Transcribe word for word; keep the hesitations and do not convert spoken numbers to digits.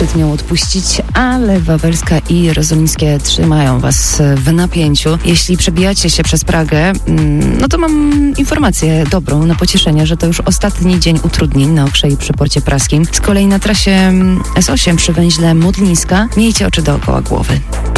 przed nią odpuścić, ale Wawelska i Jerozolimskie trzymają was w napięciu. Jeśli przebijacie się przez Pragę, no to mam informację dobrą na pocieszenie, że to już ostatni dzień utrudnień na Okrzei przy Porcie Praskim. Z kolei na trasie S osiem przy węźle Modlińska miejcie oczy dookoła głowy.